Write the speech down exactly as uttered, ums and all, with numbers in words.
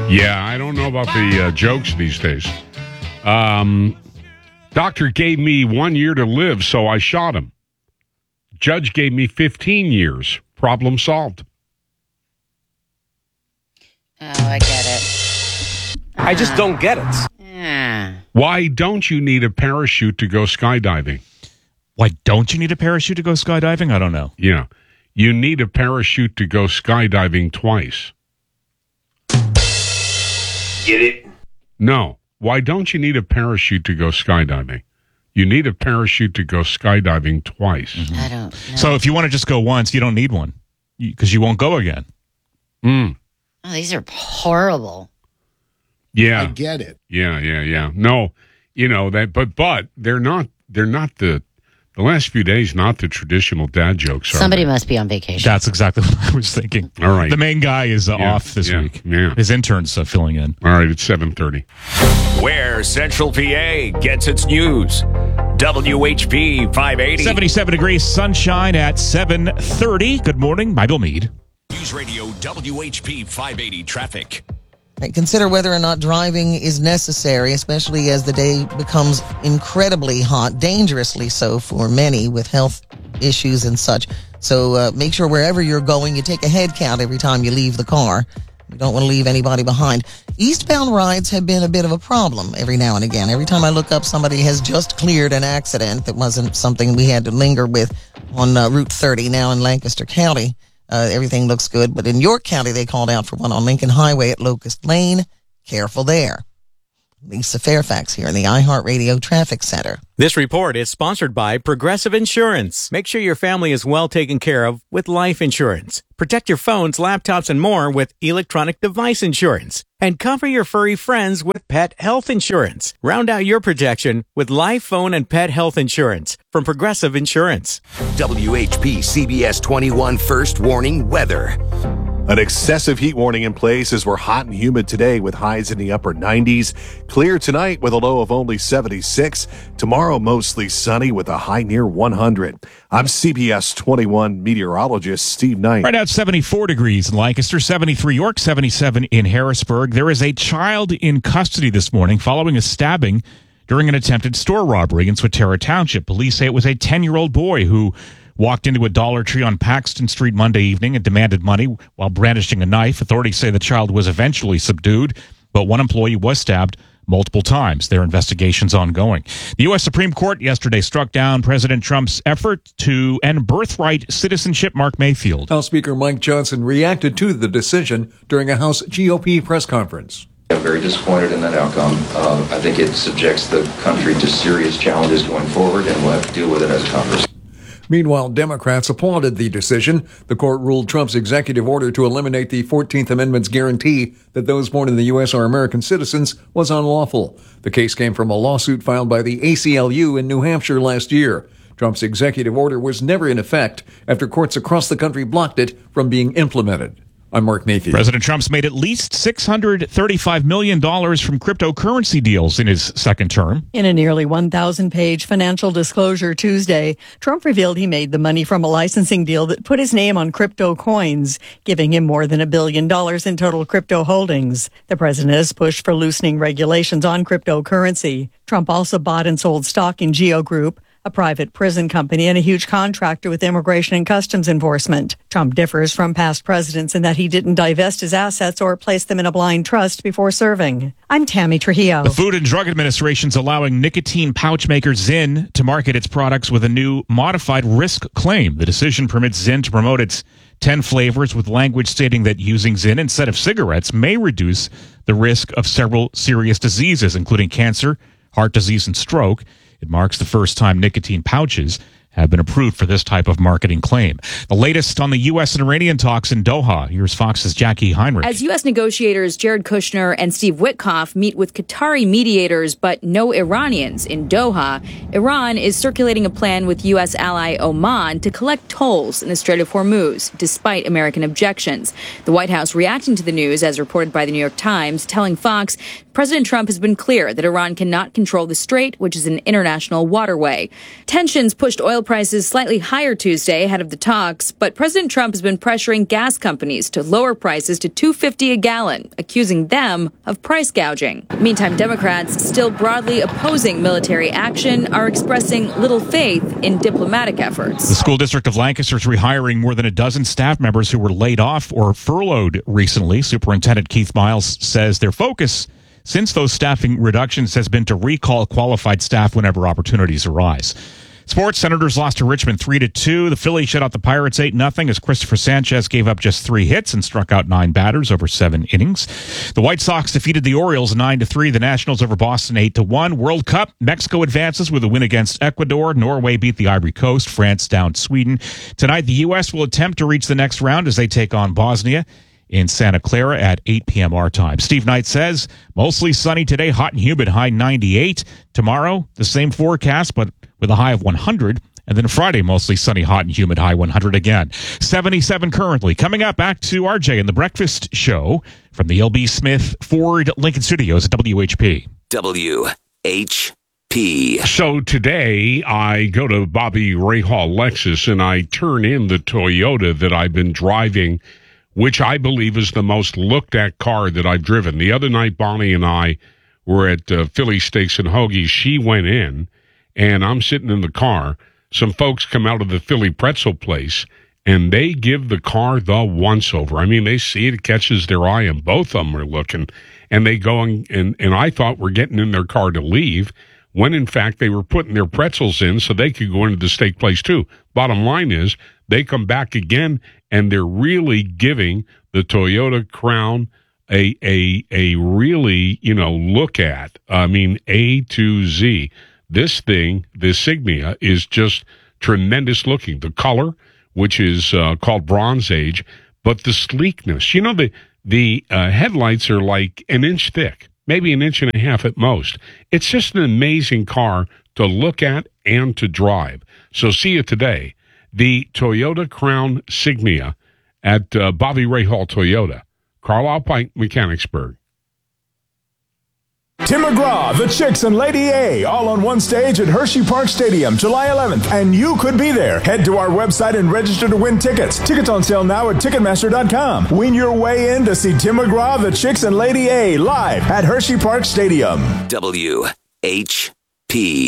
Yeah, I don't know about the uh, jokes these days. Um, doctor gave me one year to live, so I shot him. Judge gave me fifteen years. Problem solved. Oh, I get it. I just don't get it. Yeah. Why don't you need a parachute to go skydiving? Why don't you need a parachute to go skydiving? I don't know. Yeah. You need a parachute to go skydiving twice. Get it? No. Why don't you need a parachute to go skydiving? You need a parachute to go skydiving twice. Mm-hmm. I don't know. So if you want to just go once, you don't need one because you, you won't go again. Mm. Oh, these are horrible. Yeah. I get it. Yeah, yeah, yeah. No, you know that, but but they're not. They're not the the last few days. Not the traditional dad jokes. Somebody are they? must be on vacation. That's exactly what I was thinking. All right. The main guy is uh, Yeah, off this yeah, week. yeah. His intern's uh, filling in. All right, it's seven thirty. Where Central P A gets its news. W H P five eighty. seventy-seven degrees, sunshine at seven thirty. Good morning, I'm Bill Meade. News Radio W H P five eighty traffic. Consider whether or not driving is necessary, especially as the day becomes incredibly hot, dangerously so for many with health issues and such. So uh, make sure wherever you're going, you take a head count every time you leave the car. You don't want to leave anybody behind. Eastbound rides have been a bit of a problem every now and again. Every time I look up, somebody has just cleared an accident that wasn't something we had to linger with on uh, Route thirty now in Lancaster County. Uh, everything looks good, but in York County, they called out for one on Lincoln Highway at Locust Lane. Careful there. Lisa Fairfax here in the iHeartRadio Traffic Center. This report is sponsored by Progressive Insurance. Make sure your family is well taken care of with life insurance. Protect your phones, laptops, and more with electronic device insurance. And cover your furry friends with pet health insurance. Round out your protection with life, phone, and pet health insurance from Progressive Insurance. W H P C B S twenty-one First Warning Weather. An excessive heat warning in place as we're hot and humid today with highs in the upper nineties. Clear tonight with a low of only seventy-six. Tomorrow, mostly sunny with a high near one hundred. I'm C B S twenty-one meteorologist Steve Knight. Right now it's seventy-four degrees in Lancaster, seventy-three York, seventy-seven in Harrisburg. There is a child in custody this morning following a stabbing during an attempted store robbery in Swatara Township. Police say it was a ten-year-old boy who walked into a Dollar Tree on Paxton Street Monday evening and demanded money while brandishing a knife. Authorities say the child was eventually subdued, but one employee was stabbed multiple times. Their investigation's ongoing. The U S Supreme Court yesterday struck down President Trump's effort to end birthright citizenship. Mark Mayfield. House Speaker Mike Johnson reacted to the decision during a House G O P press conference. I'm very disappointed in that outcome. Uh, I think it subjects the country to serious challenges going forward, and we'll have to deal with it as Congress. Meanwhile, Democrats applauded the decision. The court ruled Trump's executive order to eliminate the fourteenth Amendment's guarantee that those born in the U S are American citizens was unlawful. The case came from a lawsuit filed by the A C L U in New Hampshire last year. Trump's executive order was never in effect after courts across the country blocked it from being implemented. I'm Mark Mayfield. President Trump's made at least six hundred thirty-five million dollars from cryptocurrency deals in his second term. In a nearly one thousand page financial disclosure Tuesday, Trump revealed he made the money from a licensing deal that put his name on crypto coins, giving him more than a billion dollars in total crypto holdings. The president has pushed for loosening regulations on cryptocurrency. Trump also bought and sold stock in Geo Group, a private prison company and a huge contractor with Immigration and Customs Enforcement. Trump differs from past presidents in that he didn't divest his assets or place them in a blind trust before serving. I'm Tammy Trujillo. The Food and Drug Administration is allowing nicotine pouch maker Zyn to market its products with a new modified risk claim. The decision permits Zyn to promote its ten flavors with language stating that using Zyn instead of cigarettes may reduce the risk of several serious diseases, including cancer, heart disease, and stroke. It marks the first time nicotine pouches have been approved for this type of marketing claim. The latest on the U S and Iranian talks in Doha. Here's Fox's Jackie Heinrich. As U S negotiators Jared Kushner and Steve Witkoff meet with Qatari mediators but no Iranians in Doha, Iran is circulating a plan with U S ally Oman to collect tolls in the Strait of Hormuz, despite American objections. The White House reacting to the news, as reported by the New York Times, telling Fox President Trump has been clear that Iran cannot control the strait, which is an international waterway. Tensions pushed oil oil prices slightly higher Tuesday ahead of the talks, but President Trump has been pressuring gas companies to lower prices to two dollars and fifty cents a gallon, accusing them of price gouging. Meantime, Democrats, still broadly opposing military action, are expressing little faith in diplomatic efforts. The school district of Lancaster is rehiring more than a dozen staff members who were laid off or furloughed recently. Superintendent Keith Miles says their focus since those staffing reductions has been to recall qualified staff whenever opportunities arise. Sports, Senators lost to Richmond three to two. The Phillies shut out the Pirates eight nothing as Christopher Sanchez gave up just three hits and struck out nine batters over seven innings. The White Sox defeated the Orioles nine to three. The Nationals over Boston eight to one. World Cup, Mexico advances with a win against Ecuador. Norway beat the Ivory Coast. France downed Sweden. Tonight, the U S will attempt to reach the next round as they take on Bosnia in Santa Clara at eight p.m. our time. Steve Knight says, mostly sunny today, hot and humid, high ninety-eight. Tomorrow, the same forecast, but with a high of one hundred. And then Friday, mostly sunny, hot and humid, high one hundred again. seventy-seven currently. Coming up, back to R J and the Breakfast Show from the L B. Smith Ford Lincoln Studios at W H P. W H P. So today I go to Bobby Rahal Lexus and I turn in the Toyota that I've been driving, which I believe is the most looked at car that I've driven. The other night, Bonnie and I were at uh, Philly Steaks and Hoagies. She went in, and I'm sitting in the car. Some folks come out of the Philly pretzel place, and they give the car the once-over. I mean, they see it, it catches their eye, and both of them are looking, and they go, and, and, and I thought we're getting in their car to leave, when in fact they were putting their pretzels in so they could go into the steak place too. Bottom line is, they come back again, and they're really giving the Toyota Crown a a a really, you know, look at. I mean, A to Z. This thing, the Signia, is just tremendous looking. The color, which is uh, called Bronze Age, but the sleekness. You know, the the uh, headlights are like an inch thick, maybe an inch and a half at most. It's just an amazing car to look at and to drive. So see you today. The Toyota Crown Signia at uh, Bobby Rahal Toyota, Carlisle Pike, Mechanicsburg. Tim McGraw, the Chicks, and Lady A, all on one stage at Hershey Park Stadium, July eleventh, and you could be there. Head to our website and register to win tickets. Tickets on sale now at Ticketmaster dot com. Win your way in to see Tim McGraw, the Chicks, and Lady A live at Hershey Park Stadium. W H P.